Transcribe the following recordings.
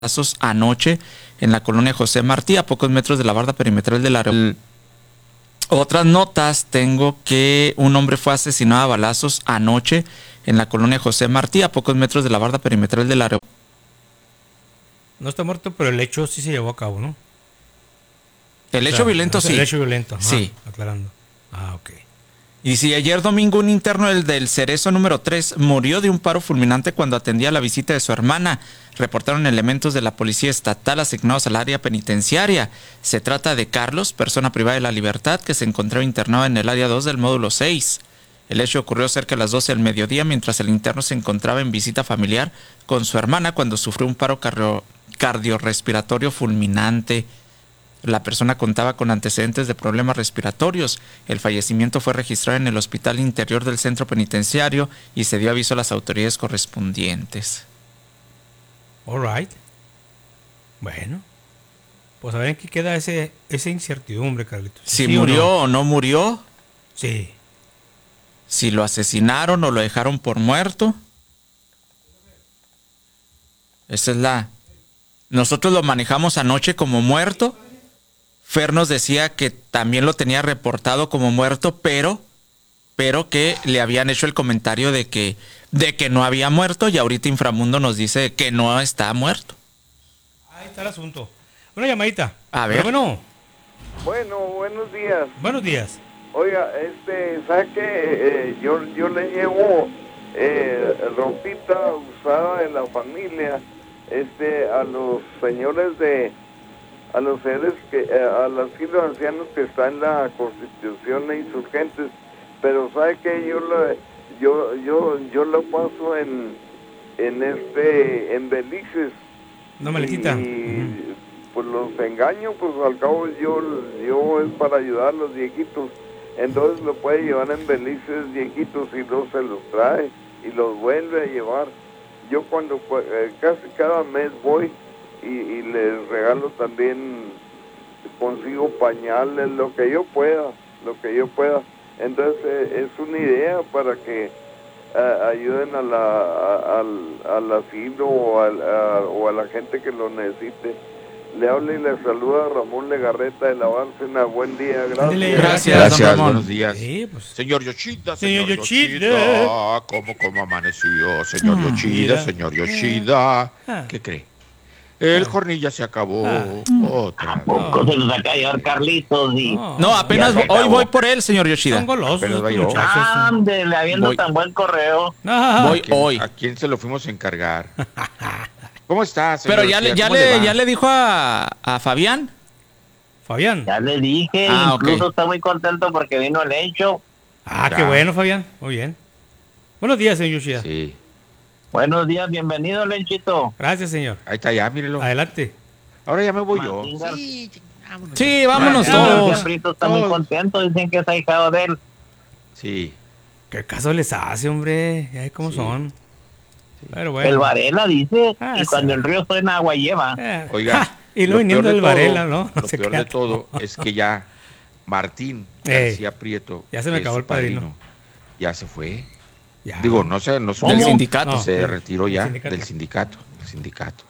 balazos anoche en la colonia José Martí, a pocos metros de la barda perimetral del aeropuerto. Otras notas, tengo que un hombre fue asesinado a balazos anoche en la colonia José Martí, a pocos metros de la barda perimetral del aeropuerto. No está muerto, pero el hecho sí se llevó a cabo, ¿no? El hecho violento sí. El hecho violento, ajá, sí. Aclarando. Ah, ok. Y si ayer domingo un interno del Cerezo número 3 murió de un paro fulminante cuando atendía la visita de su hermana, reportaron elementos de la policía estatal asignados al área penitenciaria. Se trata de Carlos, persona privada de la libertad, que se encontraba internado en el área 2 del módulo 6. El hecho ocurrió cerca de las 12 del mediodía mientras el interno se encontraba en visita familiar con su hermana cuando sufrió un paro cardiorrespiratorio fulminante. La persona contaba con antecedentes de problemas respiratorios. El fallecimiento fue registrado en el hospital interior del centro penitenciario y se dio aviso a las autoridades correspondientes. All right. Bueno, pues a ver en qué queda esa incertidumbre, Carlitos. Si ¿sí murió o no murió? Sí. Si lo asesinaron o lo dejaron por muerto. Esa es la... Nosotros lo manejamos anoche como muerto. Fer nos decía que también lo tenía reportado como muerto, pero que le habían hecho el comentario de que no había muerto, y ahorita Inframundo nos dice que no está muerto. Ahí está el asunto. Una llamadita. A ver. Bueno, buenos días. Buenos días. Oiga, ¿sabe qué? Yo le llevo ropita usada de la familia a los señores a los seres al asilo de ancianos que está en la Constitución de Insurgentes, pero sabe que yo lo paso en Belices. No, maletita. Y pues los engaño, pues al cabo yo es para ayudar a los viejitos, entonces lo puede llevar en Belices viejitos y luego se los trae y los vuelve a llevar. Yo cuando casi cada mes voy y les regalo también, consigo pañales, lo que yo pueda. Entonces es una idea para que ayuden al asilo o a la gente que lo necesite. Le habla y le saluda Ramón Legarreta de la Bárcena. Buen día, gracias. Gracias, Ramón. Buenos días. Sí, pues. Señor Yoshida, Señor Yoshida. ¿Cómo amaneció? Señor Yoshida, señor Yoshida. ¿Qué cree? El jornilla se acabó otra vez. Poco se nos acaba de llevar Carlitos y... No, apenas hoy voy por él, señor Yoshida. Son golosos Apenas va yo. muchachos. Ándele, habiendo Voy. tan buen correo. Voy hoy. ¿A quién se lo fuimos a encargar? ¿Cómo estás, señor Pero ya Yoshida? le dijo a Fabián. Fabián. Ya le dije, Ok. incluso está muy contento porque vino el hecho. Ah, Ya. qué bueno, Fabián. Muy bien. Buenos días, señor Yoshida. Sí. Buenos días, bienvenido, Lenchito. Gracias, señor. Ahí está ya, mírelo. Adelante. Ahora ya me voy yo. Martín Gar- Sí, vámonos Martín García todos. Prieto está muy contento, dicen que es ahijado de él. Sí. ¿Qué caso les hace, hombre? Ya ves cómo Sí. son. Pero bueno. El Varela dice, Ah, y sí. cuando el río suena, agua lleva. Oiga. Y lo luego viniendo peor de del todo- Varela, ¿no? Lo Se peor crea de todo es que ya Martín García Prieto, ya se me que es acabó su el padrino. ya se fue. Ya. Digo, no sé, no Del sindicato. No. se retiró ya Del sindicato. del sindicato.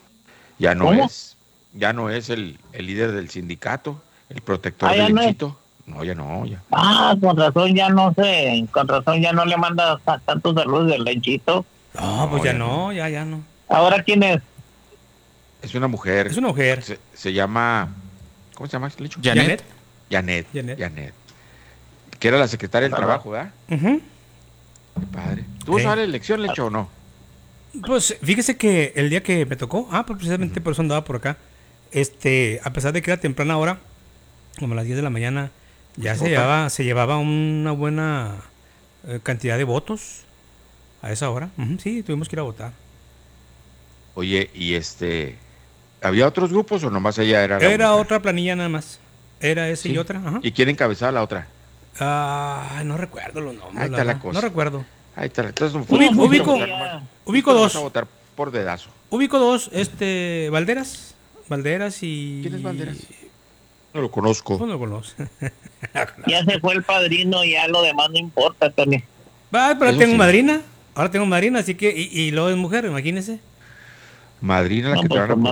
Ya no ¿Cómo? ya no es el líder del sindicato, el protector Ah, ya del no es. Lenchito. No, ya no, ya. Ah, con razón ya no sé, con razón ya no le manda tantos saludos del Lenchito. No, pues No, ya ya no, ya no. Ahora, ¿quién es? Es una mujer. Es una mujer. Se llama, ¿cómo se llama el Lencho? Janet. Janet. Janet. Janet. Que era la secretaria del trabajo, ¿verdad? Ujú. Qué padre. ¿Tú vas a la elección, Lencho, o no? Pues fíjese que el día que me tocó, pues precisamente por eso andaba por acá, a pesar de que era temprana hora, como a las 10 de la mañana, ya se llevaba una buena cantidad de votos a esa hora. Ujú, sí, tuvimos que ir a votar. Oye, y ¿había otros grupos o nomás ella era la Era única? otra planilla nada más. Era ese Sí. y otra. Ajá. ¿Y quién encabezaba la otra? No recuerdo los nombres. Ahí está la verdad. cosa. No recuerdo. Ahí está. Entonces, Ubico Vamos dos. a votar por dedazo. Ubico dos, Valderas. Valderas y... ¿Quién es Valderas? No lo conozco. ¿Cómo lo conoce? Ya se fue el padrino y ya lo demás no importa, Tony. Pero Eso tengo sí. madrina. Ahora tengo madrina, así que... Y luego es mujer, imagínese. Madrina la No, que pues te van a como